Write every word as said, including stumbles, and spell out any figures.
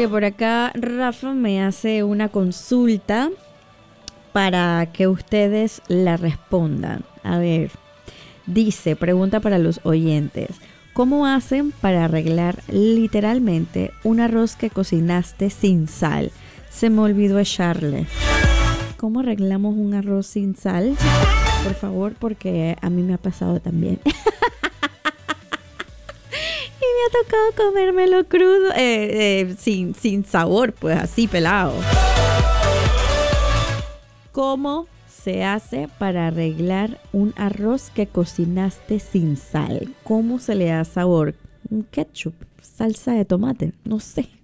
Oye, por acá Rafa me hace una consulta para que ustedes la respondan. A ver, dice, pregunta para los oyentes. ¿Cómo hacen para arreglar literalmente un arroz que cocinaste sin sal? Se me olvidó echarle. ¿Cómo arreglamos un arroz sin sal? Por favor, porque a mí me ha pasado también. Y me ha tocado comérmelo crudo, eh, eh, sin, sin sabor, pues así pelado. ¿Cómo se hace para arreglar un arroz que cocinaste sin sal? ¿Cómo se le da sabor? ¿Un ketchup? ¿Salsa de tomate? No sé.